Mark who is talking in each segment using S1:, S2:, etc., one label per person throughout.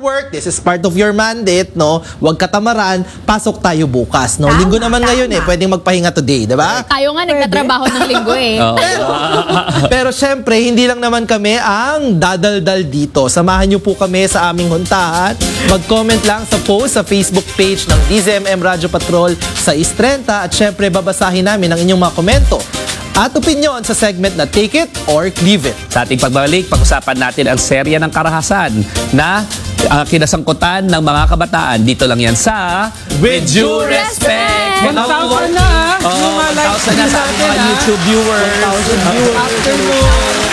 S1: work, this is part of your mandate, no? Huwag katamaran, pasok tayo bukas, no? Linggo naman ngayon pwedeng magpahinga today, di ba?
S2: Tayo nga nagtatrabaho ng linggo
S1: Pero syempre, hindi lang naman kami ang dadaldal dito. Samahan niyo po kami sa aming huntahan. Mag-comment lang sa post sa Facebook page ng DZMM Radyo Patrol sa Is30 at syempre babasahin namin ang inyong mga komento at opinyon sa segment na Take It or Leave It.
S3: Sa ating pagbalik, pag-usapan natin ang serya ng karahasan na kinasangkutan ng mga kabataan. Dito lang yan sa
S1: With Due Respect!
S4: 1,000 na!
S3: 1,000 na sa ating mga YouTube viewers.
S4: 1,000 viewers.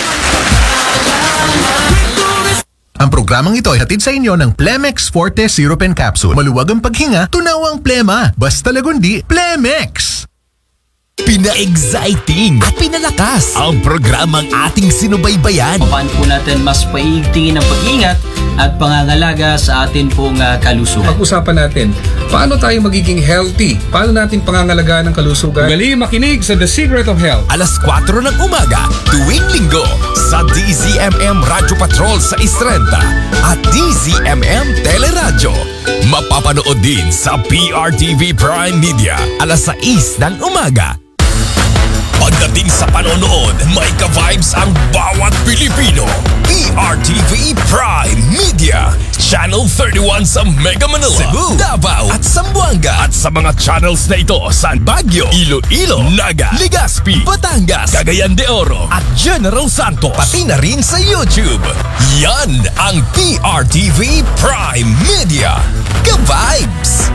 S5: Ang programang ito ay hatid sa inyo ng Plemex Forte Syrup and Capsule. Maluwag ang paghinga, tunaw ang plema. Basta lagundi, Plemex!
S6: Pina-exciting at pinalakas ang programang ating sinubaybayan.
S7: Paano po natin mas paigtingin ang pag-ingat at pangangalaga sa atin pong kalusugan.
S8: Pag-usapan natin, paano tayo magiging healthy? Paano natin pangangalagaan ng kalusugan? Gali makinig sa The Secret of Health.
S6: Alas 4 ng umaga, tuwing linggo, sa DZMM Radyo Patrol sa Is30 at DZMM Teleradyo. Mapapanood din sa PRTV Prime Media, alas 6 ng umaga. Pagdating sa panonood, may ka-vibes ang bawat Pilipino. PRTV Prime Media, Channel 31 sa Mega Manila, Cebu, Davao at Zamboanga. At sa mga channels na ito sa Baguio, Iloilo, Naga, Legazpi, Batangas, Cagayan de Oro at General Santos. Pati na rin sa YouTube. Yan ang PRTV Prime Media. Ka-vibes!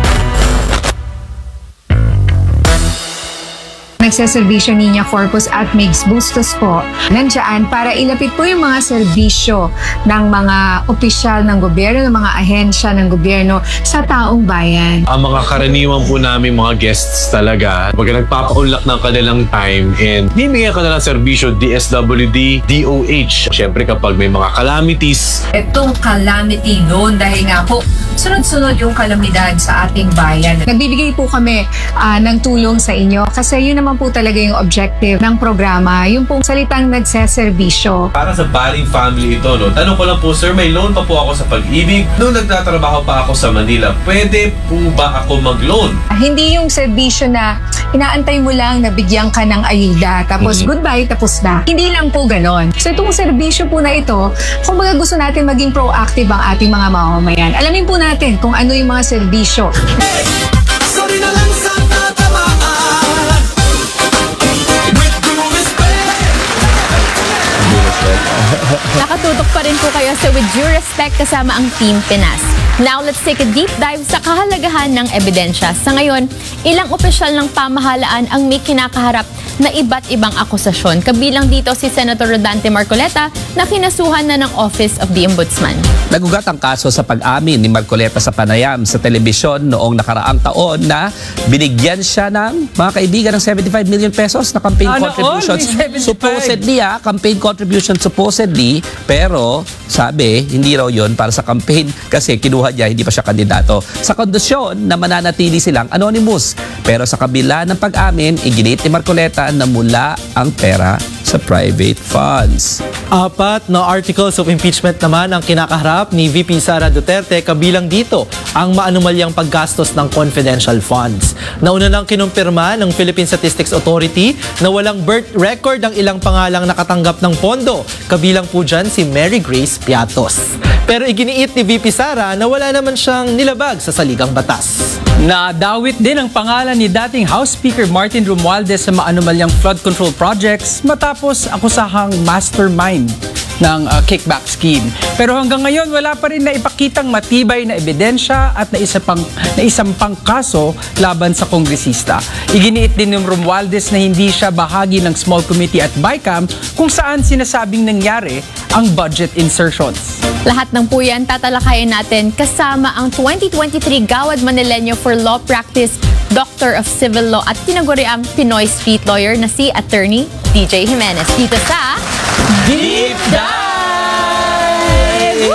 S9: Nagseservisyo Niña Corpus at Migs Bustos po nandiyan para ilapit po yung mga serbisyo ng mga opisyal ng gobyerno, ng mga ahensya ng gobyerno sa taong bayan.
S10: Ang mga karaniwan po namin mga guests talaga, pag nagpapaunlak ng kanilang time and bibigyan ka na ng serbisyo DSWD, DOH. Siyempre kapag may mga calamities.
S9: Itong calamity loan dahil nga po sunod-sunod yung kalamidad sa ating bayan. Nagbibigay po kami ng tulong sa inyo kasi yun naman po talaga yung objective ng programa, yung pong salitang nagseservisyo.
S10: Para sa Baling family ito, no? Tanong ko lang po, sir, may loan pa po ako sa Pag-ibig. Noong nagtatrabaho pa ako sa Manila, pwede po ba ako mag-loan?
S9: Hindi yung serbisyo na inaantay mo lang na bigyan ka ng ayuda, tapos goodbye, tapos na. Hindi lang po ganon. So itong serbisyo po na ito, kung baga gusto natin maging proactive ang ating mga mamamayan, alamin po natin kung ano yung mga serbisyo.
S6: Sorry na lang sa natamaan. With due respect.
S2: Nakatutok pa rin po kayo sa With Due Respect kasama ang Team Pinas. Now, let's take a deep dive sa kahalagahan ng ebidensya. Sa ngayon, ilang opisyal ng pamahalaan ang may kinakaharap na iba't ibang akusasyon. Kabilang dito si Senator Rodante Marcoleta na kinasuhan na ng Office of the Ombudsman.
S3: Nagugat ang kaso sa pag-amin ni Marcoleta sa panayam sa telebisyon noong nakaraang taon na binigyan siya ng mga kaibigan ng 75 million pesos na campaign contributions. Supposedly, campaign contributions supposedly, pero sabi, hindi raw yun para sa campaign kasi kinuha niya, hindi pa siya kandidato. Sa kondisyon na mananatili silang anonymous. Pero sa kabila ng pag-amin, iginit ni Marcoleta na mula ang pera sa private funds.
S1: 4 na articles of impeachment naman ang kinakaharap ni VP Sara Duterte, kabilang dito ang maanumalyang paggastos ng confidential funds. Nauna nang kinumpirma ng Philippine Statistics Authority na walang birth record ang ilang pangalang nakatanggap ng pondo, kabilang po dyan si Mary Grace Piatos. Pero iginiit ni VP Sara na wala naman siyang nilabag sa saligang batas.
S4: Nadawit din ang pangalan ni dating House Speaker Martin Romualdez sa maanumalyang flood control projects matapos akusahang mastermind ng kickback scheme. Pero hanggang ngayon, wala pa rin na ipakitang matibay na ebidensya at na isang pang kaso laban sa kongresista. Iginiit din ng Romualdez na hindi siya bahagi ng small committee at BICAM kung saan sinasabing nangyari ang budget insertions.
S2: Lahat ng po yan tatalakayin natin kasama ang 2023 Gawad Manileño for Law Practice, Doctor of Civil Law at tinaguriang Pinoy Street Lawyer na si Attorney DJ Jimenez. Dito sa
S4: Deep Dive!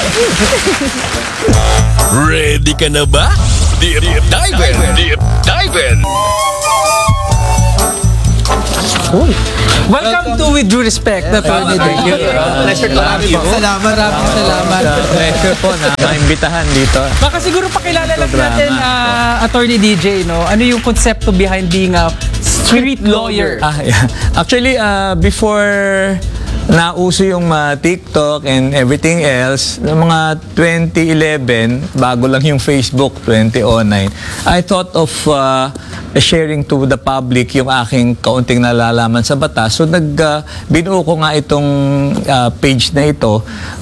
S6: Ready ka na ba? Deep Dive! Deep Dive!
S4: Welcome to With Due Respect.
S1: Pleasure to have you. Salamat.
S4: Salamat.
S11: Pleasure po na maimbitahan dito.
S4: Baka siguro pakilala lang natin, Attorney DJ, no? Ano yung konsepto behind being a street lawyer?
S11: Yeah. Actually, before nauso yung TikTok and everything else, noong mga 2011, bago lang yung Facebook, 2009, I thought of sharing to the public yung aking kaunting nalalaman sa batas. So binuo ko nga itong page na ito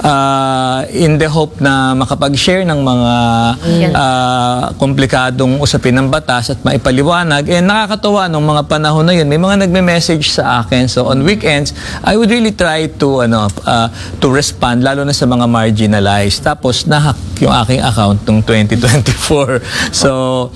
S11: in the hope na makapag-share ng mga komplikadong usapin ng batas at maipaliwanag. And nakakatuwa nung mga panahon na yun, may mga nagme-message sa akin. So on weekends, I would really try to respond, lalo na sa mga marginalized. Tapos nahack yung aking account nung 2024. So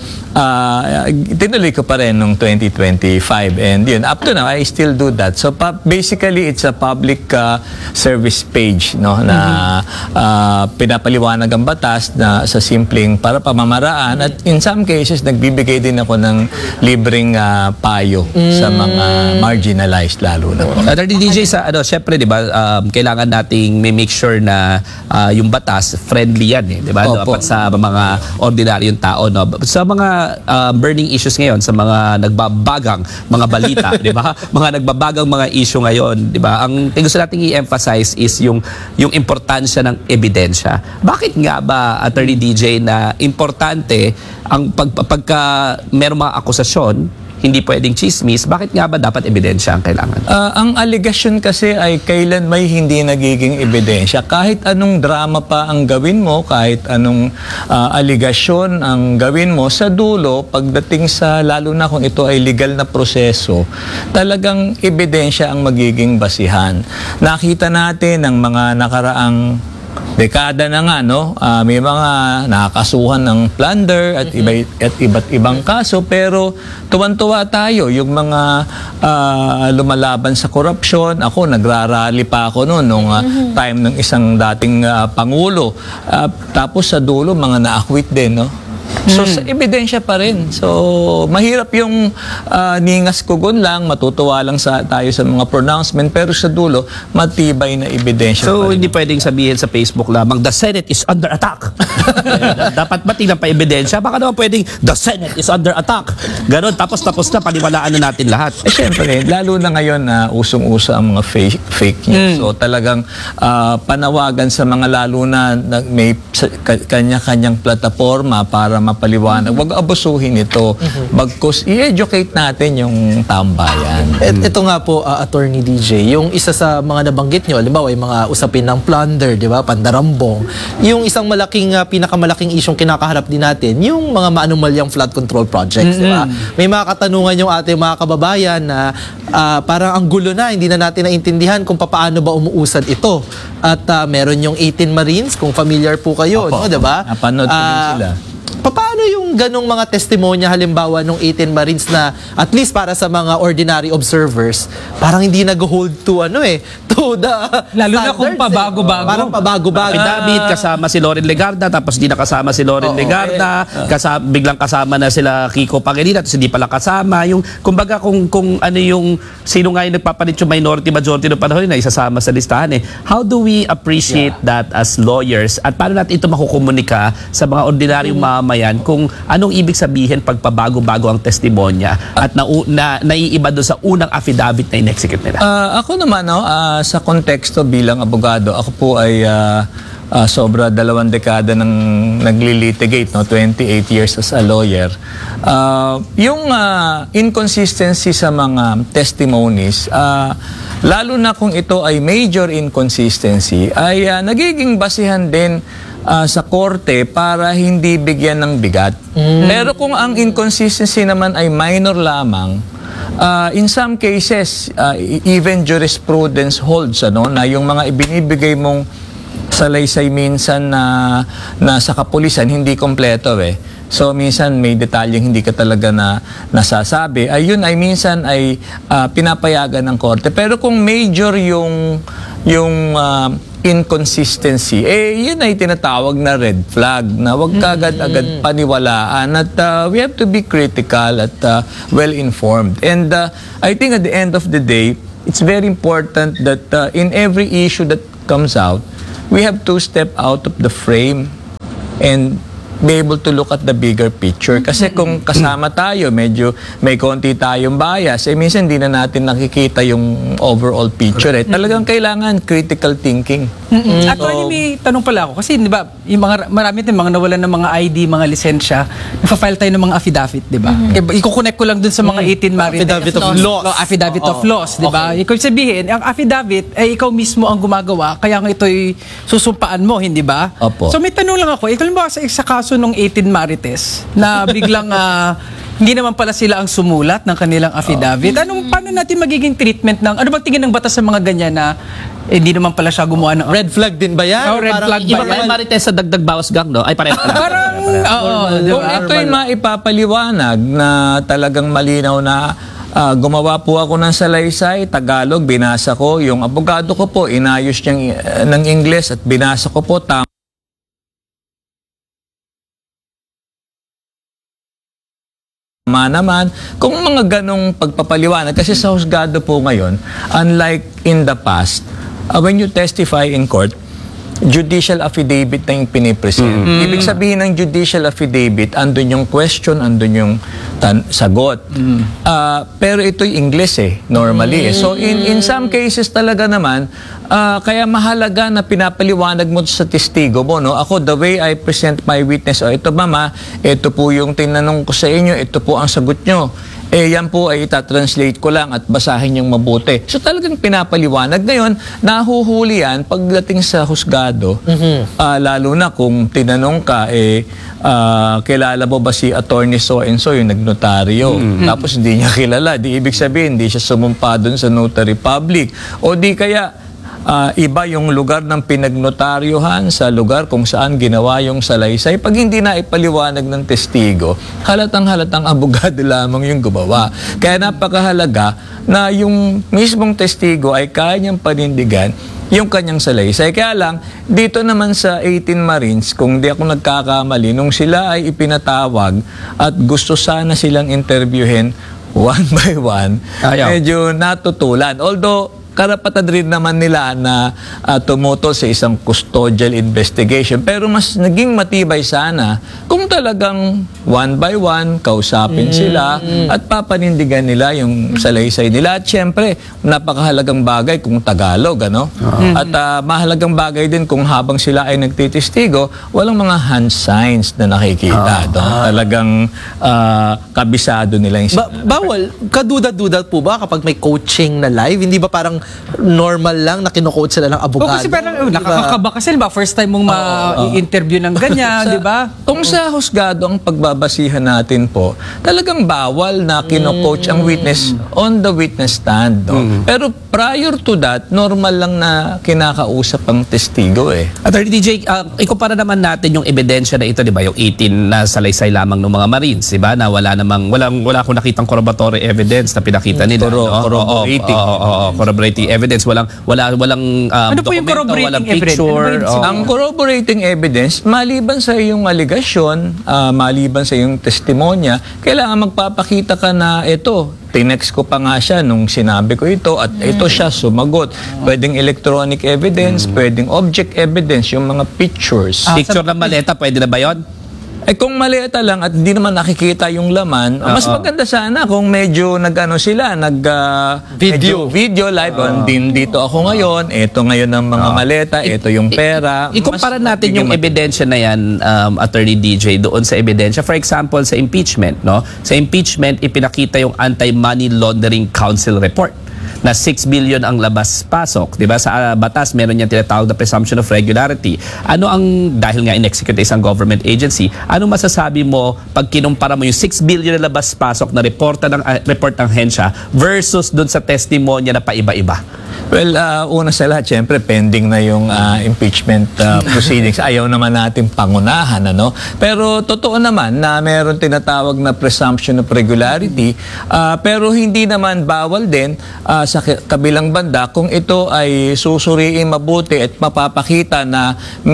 S11: tinuloy ko pa rin nung 2025, and yun, up to now I still do that. So basically it's a public service page, no, na pinapaliwanag ang batas na sa simpleng para pamamaraan, at in some cases nagbibigay din ako ng libreng payo sa mga marginalized, lalo na po.
S3: Attorney DJ, syempre, di ba, kailangan nating may make sure na yung batas friendly yan, di ba? Dapat sa mga ordinaryong tao, no? Sa mga burning issues ngayon, sa mga nagbabagang mga balita, di ba? Mga nagbabagang mga issue ngayon, di ba? Ang gusto nating i-emphasize is yung importansya ng ebidensya. Bakit nga ba, Attorney DJ, na importante ang pagka merong mga akusasyon, hindi pwedeng chismis, bakit nga ba dapat ebidensya ang kailangan?
S11: Ang allegation kasi ay kailan may hindi nagiging ebidensya. Kahit anong drama pa ang gawin mo, kahit anong allegation ang gawin mo, sa dulo, pagdating sa, lalo na kung ito ay legal na proseso, talagang ebidensya ang magiging basihan. Nakita natin ang mga nakaraang dekada na nga, no? May mga nakakasuhan ng plunder at iba't ibang kaso, pero tuwan-tuwa tayo yung mga lumalaban sa korupsyon. Ako, nagrarally pa ako noon nung time ng isang dating pangulo. Tapos sa dulo, mga na-acquit din, no? So, sa ebidensya pa rin. So, mahirap yung ningas kugon lang, matutuwa lang tayo sa mga pronouncement, pero sa dulo, matibay na ebidensya pa
S3: So,
S11: rin.
S3: hindi pwedeng sabihin sa Facebook lamang, the Senate is under attack. Dapat matingnan pa ebidensya. Baka naman pwedeng, the Senate is under attack. Ganon, tapos na, paniwalaan na natin lahat.
S11: Siyempre, lalo na ngayon na usong-uso ang mga fake news. So, talagang panawagan sa mga lalo na may kanya-kanyang plataforma para mapaliwanag. Huwag abusuhin ito. Bagkus, i-educate natin yung tambayan.
S1: Ito nga po, Attorney DJ, yung isa sa mga nabanggit nyo, halimbawa, yung mga usapin ng plunder, di ba, pandarambong, yung isang pinakamalaking isyong kinakaharap din natin, yung mga maanumalyang flood control projects, di ba? May mga katanungan yung ating mga kababayan na parang ang gulo na, hindi na natin naintindihan kung paano ba umuusad ito. At meron yung 18 Marines, kung familiar po kayo, no, di ba?
S11: Napanood ko din sila.
S1: Paano yung ganong mga testimonya, halimbawa nung 18 Marines na at least para sa mga ordinary observers, parang hindi nag-hold to to the
S4: Lalo na kung
S1: standards,
S4: pabago-bago.
S1: Parang pabago-bago.
S3: David kasama si Loren Legarda, tapos di nakasama si Loren Legarda, biglang kasama na sila Kiko Pangilinan, tapos hindi pala kasama. Yung, kumbaga kung ano yung, sino nga yung nagpapalit yung minority majority ng panahon na isasama sa listahan How do we appreciate that as lawyers? At paano natin ito makukomunika sa mga ordinaryong mamamayan kung anong ibig sabihin pag pabago-bago ang testimonya at naiiba doon sa unang affidavit na in-execute nila?
S11: Ako naman, sa konteksto bilang abogado, ako po ay sobra 2 dekada nang nagli-litigate, 28 years as a lawyer. Yung inconsistency sa mga testimonies, lalo na kung ito ay major inconsistency, ay nagiging basihan din sa korte para hindi bigyan ng bigat. Pero kung ang inconsistency naman ay minor lamang, in some cases, even jurisprudence holds na yung mga ibinibigay mong salaysay minsan na sa kapulisan hindi kompleto So minsan may detalyeng hindi ka talaga nasasabi. Ayun ay minsan ay pinapayagan ng korte. Pero kung major yung inconsistency, yun ay tinatawag na red flag na wag kagad-agad paniwalaan at we have to be critical at well-informed. And I think at the end of the day, it's very important that in every issue that comes out, we have to step out of the frame and be able to look at the bigger picture. Kasi kung kasama tayo, medyo may konti tayong bias, minsan hindi na natin nakikita yung overall picture. Talagang kailangan critical thinking.
S4: Actually, may tanong pala ako. Kasi, di ba, yung marami din mga nawalan ng mga ID, mga lisensya, napa-file tayo ng mga affidavit, di ba? Iko-connect ko lang dun sa mga 18 marites.
S1: Affidavit of loss.
S4: Affidavit of loss, di ba? Ikaw sabihin, ang affidavit, ikaw mismo ang gumagawa, kaya nga ito'y susumpaan mo, hindi ba?
S11: Opo.
S4: So, may tanong lang ako. Ikaw ba sa kaso nung 18 marites na biglang hindi naman pala sila ang sumulat ng kanilang affidavit. Paano natin magiging treatment ng, ano bang tingin ng batas sa mga ganyan na hindi naman pala siya gumawa ng...
S1: Red flag din ba yan?
S4: Oh, red flag ba
S3: Iba pa yung marites sa dagdag bawas gang, no? Ay, pareho pala.
S4: Parang,
S11: Kung ito'y maipapaliwanag na talagang malinaw na gumawa po ako ng salaysay, Tagalog, binasa ko. Yung abogado ko po, inayos niyang ng Ingles at binasa ko po, tama naman. Kung mga ganong pagpapaliwanag, kasi sa husgado po ngayon, unlike in the past, when you testify in court, judicial affidavit na yung pinipresent. Ibig sabihin ng judicial affidavit, andun yung question, andun yung sagot. Pero ito'y English normally. So in some cases talaga naman, kaya mahalaga na pinapaliwanag mo sa testigo mo. No? Ako, the way I present my witness, ito mama, ito po yung tinanong ko sa inyo, ito po ang sagot nyo. Yan po ay itatranslate ko lang at basahin yung mabuti. So talagang pinapaliwanag. Ngayon, nahuhuli yan pagdating sa husgado, lalo na kung tinanong ka, kilala mo ba si attorney so-and-so, yung nagnotaryo? Tapos hindi niya kilala. Di ibig sabihin, hindi siya sumumpa doon sa notary public. O di kaya, iba yung lugar ng pinagnotaryohan sa lugar kung saan ginawa yung salaysay. Pag hindi na ipaliwanag ng testigo, halatang-halatang abogado lamang yung gumawa. Kaya napakahalaga na yung mismong testigo ay kaya niyang panindigan yung kanyang salaysay. Kaya lang, dito naman sa 18 Marines, kung di ako nagkakamali, nung sila ay ipinatawag at gusto sana silang interviewin one by one, medyo natutulan. Although, karapatan rin naman nila na tumutol sa isang custodial investigation. Pero mas naging matibay sana kung talagang one by one, kausapin sila at papanindigan nila yung salaysay nila. At syempre, napakahalagang bagay kung Tagalog, ano? At mahalagang bagay din kung habang sila ay nagtitistigo, walang mga hand signs na nakikita. Talagang kabisado nila yung
S1: Bawal, kaduda-duda po ba kapag may coaching na live? Hindi ba parang normal lang na kino-coach sila ng abogado?
S4: kasi parang nakakakaba kasi, ba? First time mong ma-interview ng ganyan, di ba?
S11: Kung sa husgado ang pagbabasihan natin po, talagang bawal na kino-coach ang witness on the witness stand. No? Pero prior to that, normal lang na kinakausap ang testigo
S3: Attorney DJ, ikumpara naman natin yung ebidensya na ito, di ba? Yung 18 na salaysay lamang ng mga Marines, di ba? Na wala akong nakitang corroboratory evidence na pinakita nila. Corroborating evidence, walang
S4: ano po yung
S3: dokumento, walang
S4: corroborating
S3: picture.
S4: evidence?
S11: Ang corroborating evidence, maliban sa iyong aligasyon, maliban sa iyong testimonya, kailangan magpapakita ka na ito, tinext ko pa nga siya nung sinabi ko ito at ito siya sumagot. Pwedeng electronic evidence, pwedeng object evidence, yung mga pictures.
S3: Picture ng maleta, pwede na ba yun?
S11: Kung maleta lang at hindi naman nakikita yung laman, mas maganda sana kung medyo video live. Dito ako ngayon, ito ngayon ang mga maleta, ito yung pera.
S3: Ikumpara natin yung ebidensya na yan, Attorney DJ, doon sa ebidensya. For example, sa impeachment, no? Sa impeachment, ipinakita yung Anti-Money Laundering Council report na 6 billion ang labas-pasok. Diba? Sa batas, meron niyang tinatawag na presumption of regularity. Dahil nga in-execute isang government agency, ano masasabi mo pag kinumpara mo yung 6 billion na labas-pasok na report ng hensya versus dun sa testimonya na paiba-iba?
S11: Well, una sa lahat, syempre, pending na yung impeachment proceedings. Ayaw naman natin pangunahan, ano? Pero totoo naman na meron tinatawag na presumption of regularity, pero hindi naman bawal din sa kabilang banda, kung ito ay susuriin mabuti at mapapakita na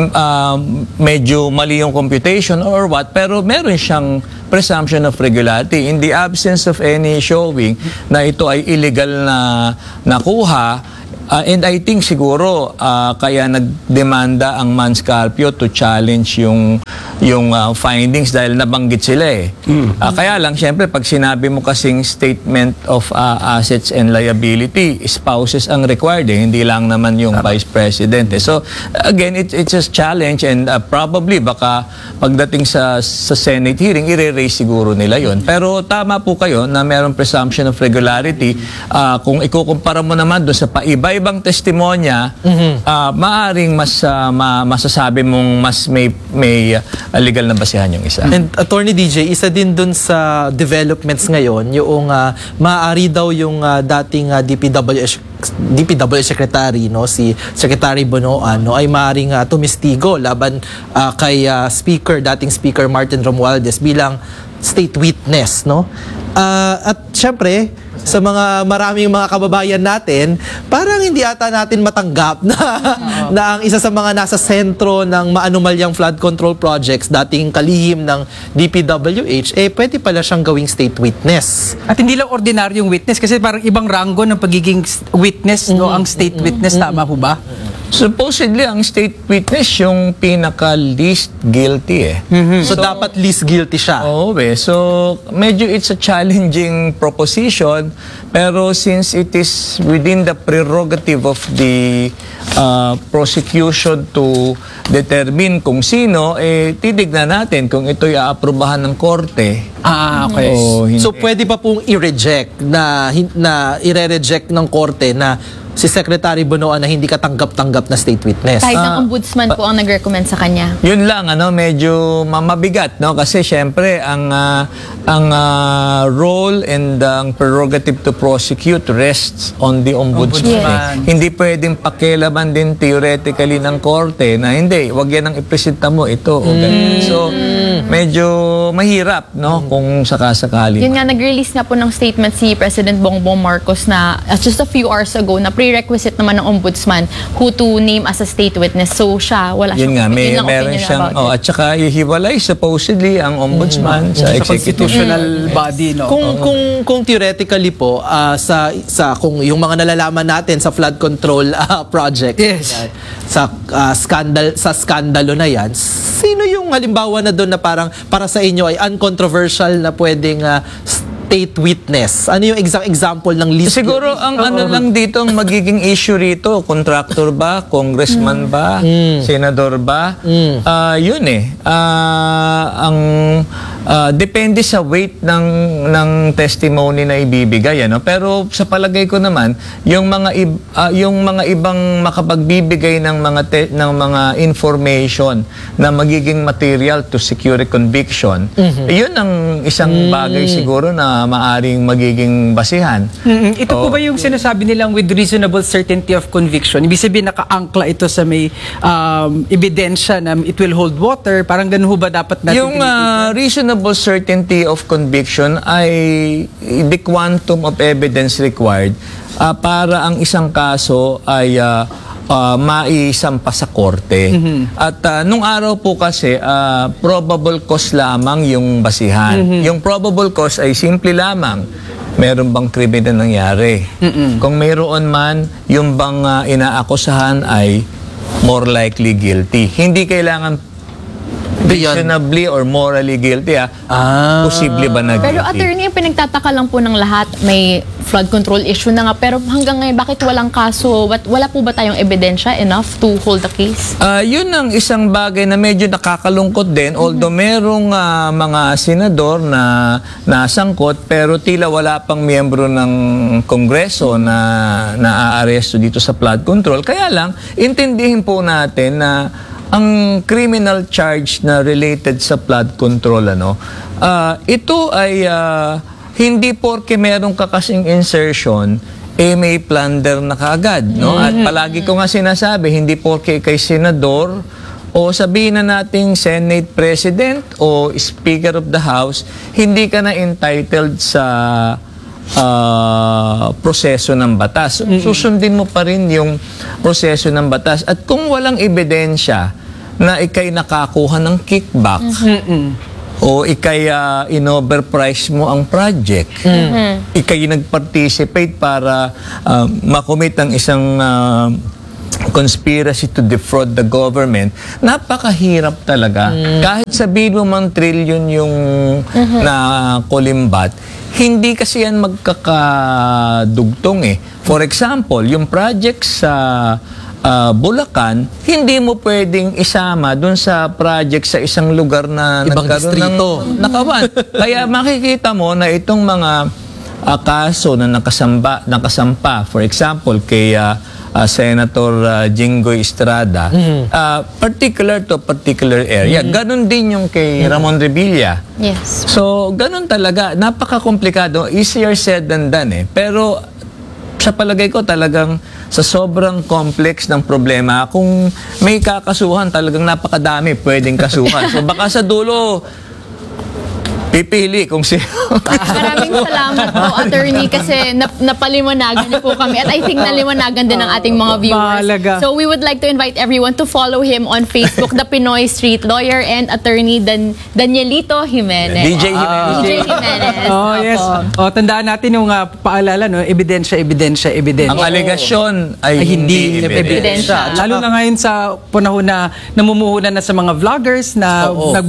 S11: medyo mali yung computation or what, pero meron siyang presumption of regularity. In the absence of any showing na ito ay illegal na nakuha, and I think siguro kaya nagdemanda ang Manscarpio to challenge yung findings dahil nabanggit sila eh. Kaya lang, syempre, pag sinabi mo kasing statement of assets and liability, spouses ang required eh, hindi lang naman yung vice president eh. So, again, it's a challenge and probably baka pagdating sa Senate hearing, i-raise siguro nila yon. Pero tama po kayo na mayroong presumption of regularity. Kung ikukumpara mo naman doon sa iba-ibang testimonya, maaring mas masasabi mong mas may legal na basihan yung isa.
S1: And Attorney DJ, isa din dun sa developments ngayon, yung maaari daw yung dating DPWH Secretary, no, si Secretary Bonoan, no, ay maaring tumistigo laban kay dating Speaker Martin Romualdez bilang state witness, no? At syempre, sa maraming mga kababayan natin, parang hindi ata natin matanggap na ang isa sa mga nasa sentro ng maanumalyang flood control projects, dating kalihim ng DPWH, pwede pala siyang gawing state witness.
S4: At hindi lang ordinaryong witness kasi parang ibang ranggo ng pagiging witness, no, ang state witness, tama po ba?
S11: Supposedly, ang state witness yung pinaka-least guilty eh.
S1: So, dapat least guilty siya.
S11: Oo So, medyo it's a challenging proposition, pero since it is within the prerogative of the prosecution to determine kung sino, titignan natin kung ito'y aaprubahan ng korte.
S4: Okay.
S11: O hindi.
S1: So, pwede pa pong i-reject na i-reject ng korte na si Secretary Bonoan na hindi katanggap-tanggap na state witness.
S2: Kahit ang ombudsman po ang nag-recommend sa kanya.
S11: Yun lang, medyo mabigat, no? Kasi syempre, ang role and ang prerogative to prosecute rests on the ombudsman.
S4: Yes.
S11: Hindi pwedeng pakialaman din theoretically ng korte na hindi, wag yan ang ipresenta mo, ito o ganyan. So, medyo mahirap, no? Kung sakasakali.
S2: Yun nga, nag-release nga po ng statement si President Bongbong Marcos na just a few hours ago na prerequisite naman ng ombudsman who to name as a state witness. So siya, wala
S11: Yun nga,
S2: siyang
S11: meron siyang, at saka ihiwalay supposedly ang ombudsman sa executive.
S4: Constitutional body, no?
S1: Kung theoretically po, kung yung mga nalalaman natin sa flood control project,
S4: Yes.
S1: sa skandalo na yan, sino yung halimbawa na doon na parang para sa inyo ay uncontroversial na pwedeng state witness? Ano yung example ng list?
S11: Siguro ang ano lang dito ang magiging issue rito, contractor ba, congressman ba, senador ba? Yun depende sa weight ng testimony na ibibigay, ano? Pero sa palagay ko naman, yung mga ibang makapagbibigay ng mga information na magiging material to secure a conviction, yun ang isang bagay siguro na maaring magiging basihan.
S4: Ito po ba yung sinasabi nilang with reasonable certainty of conviction? Ibig sabihin nakaangkla ito sa may ebidensya na it will hold water? Parang ganun ho ba dapat natin?
S11: Yung reasonable certainty of conviction ay the quantum of evidence required para ang isang kaso ay maisampa sa korte. At nung araw po kasi, probable cause lamang yung basihan. Yung probable cause ay simple lamang. Meron bang krimen na nangyari? Kung mayroon man, yung bang inaakusahan ay more likely guilty. Hindi kailangan reasonably or morally guilty. Posible ba na guilty?
S2: Pero attorney, yung pinagtataka lang po ng lahat, may flood control issue na nga, pero hanggang ngayon, bakit walang kaso? Wala po ba tayong ebidensya enough to hold the case?
S11: Yun ang isang bagay na medyo nakakalungkot din, although merong mga senador na nasangkot, pero tila wala pang miyembro ng Kongreso na naaaresto dito sa flood control. Kaya lang, intindihin po natin na ang criminal charge na related sa flood control, ito ay hindi porke meron ka kasing insertion, may plunder na kaagad, no? At palagi ko nga sinasabi, hindi porke kay senador o sabihin na nating Senate President o Speaker of the House, hindi ka na entitled sa proseso ng batas. Susundin mo pa rin yung proseso ng batas. At kung walang ebidensya na ikay nakakuha ng kickback, o ikay in-overprice mo ang project, ikay nag-participate para makomit ang isang conspiracy to defraud the government, napakahirap talaga. Kahit sabihin mo mang trillion yung nakulimbat, hindi kasi yan magkakadugtong eh. For example, yung project sa Bulacan, hindi mo pwedeng isama dun sa project sa isang lugar na
S1: ibang distrito.
S11: Nakawan. Kaya makikita mo na itong mga kaso na nakasampa, for example, kay Senator Jinggoy Estrada, particular to particular area. Ganon din yung kay Ramon Revilla.
S2: Yes.
S11: So, ganon talaga. Napaka-komplikado. Easier said than done eh. Pero, sa palagay ko talagang sa sobrang complex ng problema, kung may kakasuhan, talagang napakadami pwedeng kasuhan. So, baka sa dulo, pipili kung sino.
S2: Maraming salamat po, attorney, kasi napaliwanagan niyo po kami. At I think naliwanagan din ng ating mga viewers.
S4: Mahalaga.
S2: So we would like to invite everyone to follow him on Facebook, The Pinoy Street Lawyer and Attorney Danielito Jimenez.
S11: DJ Jimenez.
S2: DJ Jimenez.
S4: Oh, yes.
S2: Opo.
S4: Tandaan natin yung paalala, no? Ebidensya.
S11: Ang alegasyon ay hindi ebidensya.
S4: Lalo na ngayon sa panahon na namumuhunan na sa mga vloggers na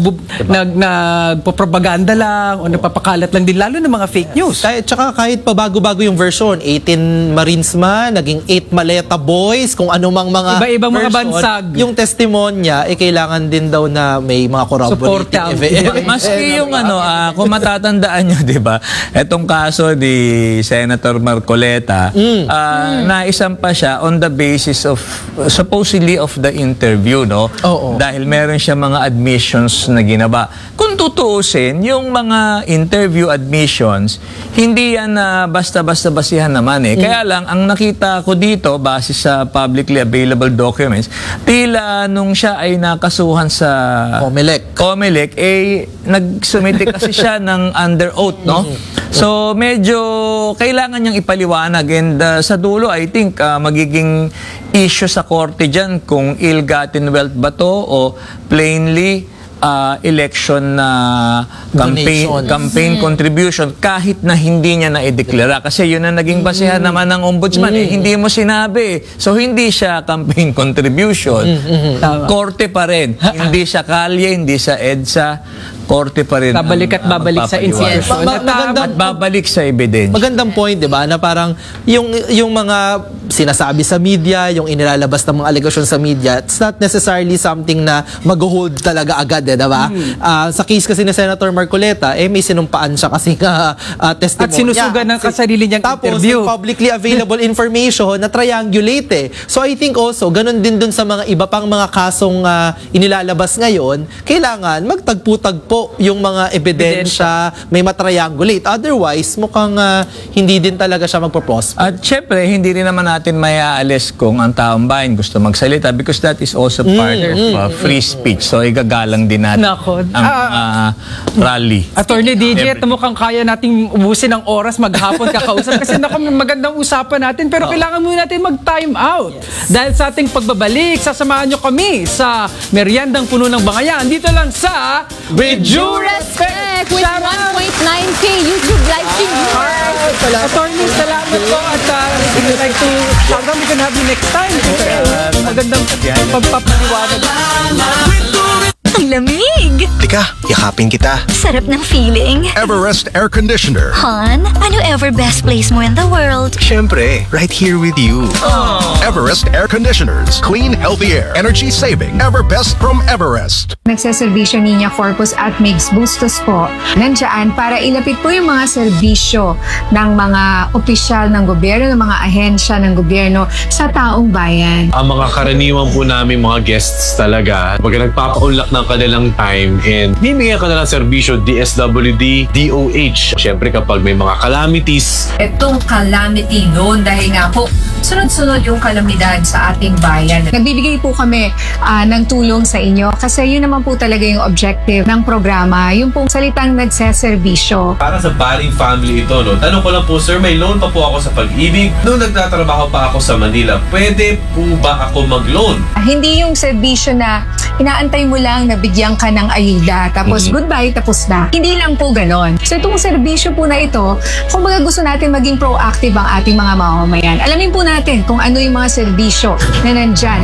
S4: nagpropaganda lang o nagpapakalat lang din, lalo ng mga fake news.
S1: Kahit pa bago-bago yung version, 18 Marines man, naging 8 Maleta Boys, kung ano mang mga
S4: iba-ibang mga
S1: version,
S4: bansag.
S1: Yung testimonya, kailangan din daw na may mga corroborating evidence.
S11: Maski yung kung matatandaan nyo, di ba, etong kaso ni Senator Marcoleta, naisampa siya on the basis of, supposedly of the interview, no? Dahil meron siya mga admissions na ginawa. Kung tutuusin, yung mga interview admissions, hindi yan basta-basta basihan naman eh. Kaya lang, ang nakita ko dito, base sa publicly available documents, tila nung siya ay nakasuhan sa COMELEC, nagsumite kasi siya ng under oath, no? So, medyo kailangan niyang ipaliwanag and sa dulo, I think, magiging issue sa korte dyan kung ill-gotten wealth ba to o plainly election campaign contribution kahit na hindi niya na-ideklara. Kasi yun ang naging basehan naman ng ombudsman. Hindi mo sinabi. So, hindi siya campaign contribution. Korte pa rin. Hindi siya kalye, hindi siya EDSA. Korte pa rin.
S4: Babalik at babalik sa insidensya.
S11: At babalik sa ebidensya.
S1: Magandang point, di ba? Na parang yung mga sinasabi sa media, yung inilalabas ng mga allegation sa media, it's not necessarily something na mag-hold talaga agad, di ba? Sa case kasi ni Senator Marcoleta, may sinumpaan siya kasi testimonya.
S4: At sinusugan ng kasarili niyang interview.
S1: Tapos, publicly available information na triangulate. So, I think also, ganun din dun sa mga iba pang mga kasong inilalabas ngayon, kailangan magtagpo-tagpo yung mga ebidensya, may matriangulate. Otherwise, mukhang hindi din talaga siya magpo-prosper.
S11: At syempre, hindi rin naman natin may aalis kung ang taong bayan gusto magsalita because that is also part of free speech. So, igagalang din natin ang rally.
S4: Attorney DJ, mukhang kaya nating ubusin ang oras maghapon kakausap kasi magandang usapan natin pero kailangan muna natin mag-time out. Dahil sa ating pagbabalik, sasamahan nyo kami sa Meriendang Puno ng Bangayan. Dito lang sa
S2: With Due Respect with 1.9K YouTube live stream viewers.
S4: Attorney, salamat po at we'd like to we can have you next time. Magandang pagpapaliwanag.
S12: Ang lamig!
S13: Tika, yakapin kita.
S12: Sarap ng feeling.
S13: Everest Air Conditioner.
S12: Han, ano ever best place mo in the world?
S13: Siyempre, right here with you. Everest Air Conditioners. Clean, healthy air. Energy saving. Ever best from Everest.
S9: Nagseservisyo Niña Corpus at Migs Bustos po. Nandiyan para ilapit po yung mga serbisyo ng mga opisyal ng gobyerno, ng mga ahensya ng gobyerno sa taong bayan.
S10: Ang mga karaniwan po namin mga guests talaga, pag nagpapaunlak ng ng kanilang time and bibigyan ka na ng serbisyo DSWD, DOH. Siyempre kapag may mga calamities.
S9: Itong calamity noon dahil nga po sunod-sunod yung kalamidad sa ating bayan. Nagbibigay po kami ng tulong sa inyo kasi yun naman po talaga yung objective ng programa, yung pong salitang nagseserbisyo.
S14: Para sa Baling family ito, no? Tanong ko lang po, sir, may loan pa po ako sa Pag-ibig. Noong nagtatrabaho pa ako sa Manila, pwede po ba ako mag-loan?
S9: Hindi yung serbisyo na inaantay mo lang na bigyan ka ng ayuda tapos goodbye, tapos na. Hindi lang po ganon. So itong serbisyo po na ito, kung baga gusto natin maging proactive ang ating mga mamamayan, alamin po natin kung ano yung mga serbisyo na nandyan